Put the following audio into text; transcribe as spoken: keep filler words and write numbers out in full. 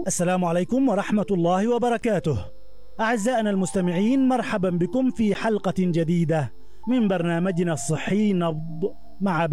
السلام عليكم ورحمة الله وبركاته. أعزائنا المستمعين، مرحبا بكم في حلقة جديدة من برنامجنا الصحي نبض مع